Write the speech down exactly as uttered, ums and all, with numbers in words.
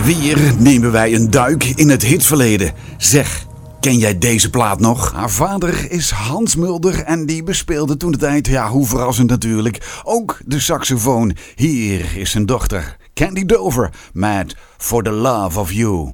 Weer nemen wij een duik in het hitverleden. Zeg, ken jij deze plaat nog? Haar vader is Hans Mulder en die bespeelde toen de tijd, ja hoe verrassend natuurlijk, ook de saxofoon. Hier is zijn dochter, Candy Dover, met For the Love of You.